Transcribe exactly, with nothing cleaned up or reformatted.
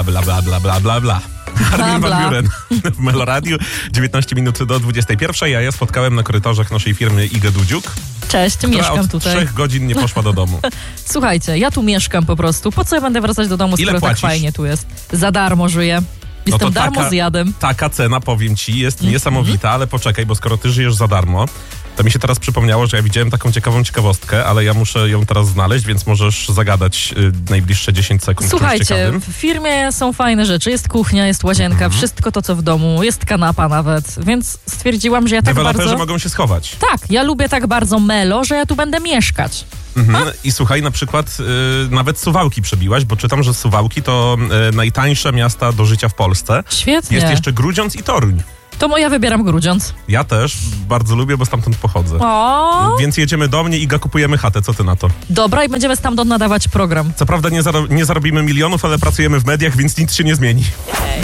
Bla, bla, bla, bla, bla, bla. Armin van Buuren w Meloradiu. dziewiętnaście minut do dwudziestej pierwszej, a ja spotkałem na korytarzach naszej firmy Igę Dudziuk, Cześć, która mieszkam od tutaj. trzech godzin nie poszła do domu. Słuchajcie, ja tu mieszkam po prostu. Po co ja będę wracać do domu, Ile skoro płacisz? tak fajnie tu jest? Za darmo żyję. Jestem No to darmo taka- zjadem. Taka cena, powiem ci, jest Mhm. niesamowita, ale poczekaj, bo skoro ty żyjesz za darmo, to mi się teraz przypomniało, że ja widziałem taką ciekawą ciekawostkę, ale ja muszę ją teraz znaleźć, więc możesz zagadać y, najbliższe dziesięć sekund. czymś Słuchajcie, ciekawym. w firmie są fajne rzeczy. Jest kuchnia, jest łazienka, Mhm. wszystko to, co w domu. Jest kanapa nawet. Więc stwierdziłam, że ja tak Deweloperzy bardzo... mogą się schować. Tak, ja lubię tak bardzo melo, że ja tu będę mieszkać. Mhm. I słuchaj, na przykład y, nawet Suwałki przebiłaś, bo czytam, że Suwałki to y, najtańsze miasta do życia w Polsce. Świetnie. Jest jeszcze Grudziądz i Toruń. To mo- ja wybieram Grudziądz. Ja też bardzo lubię, bo stamtąd pochodzę. O, Więc jedziemy do mnie i Iga, kupujemy chatę. Co ty na to? dobra, i będziemy stamtąd nadawać program. Co prawda nie, zaro- nie zarobimy milionów, ale pracujemy w mediach, więc nic się nie zmieni.